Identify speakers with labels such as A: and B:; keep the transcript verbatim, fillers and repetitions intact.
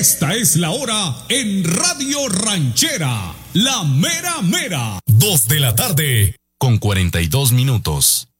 A: Esta es la hora en Radio Ranchera, la mera mera.
B: Dos de la tarde, con cuarenta y dos minutos.